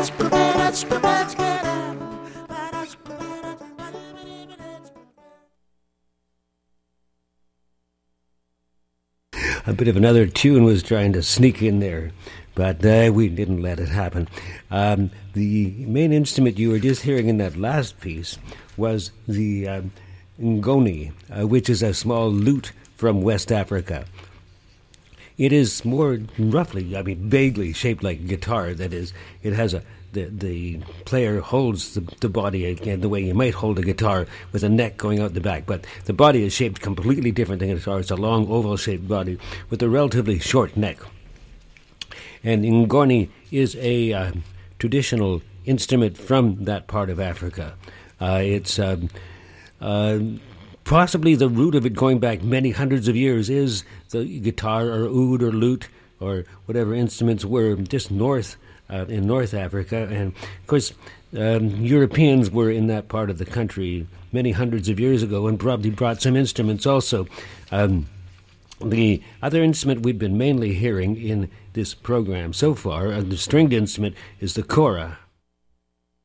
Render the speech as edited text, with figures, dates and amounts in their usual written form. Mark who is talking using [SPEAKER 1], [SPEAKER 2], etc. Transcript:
[SPEAKER 1] A bit of another tune was trying to sneak in there, but we didn't let it happen. The main instrument you were just hearing in that last piece was the ngoni, which is a small lute from West Africa. It is more roughly, vaguely shaped like a guitar. That is, it has the player holds the body again the way you might hold a guitar with a neck going out the back, but the body is shaped completely different than a guitar. It's a long oval-shaped body with a relatively short neck. And ngoni is a traditional instrument from that part of Africa. It's possibly the root of it going back many hundreds of years is the guitar or oud or lute or whatever instruments were just north in North Africa. And, of course, Europeans were in that part of the country many hundreds of years ago and probably brought some instruments also. The other instrument we've been mainly hearing in this program so far, the stringed instrument, is the kora.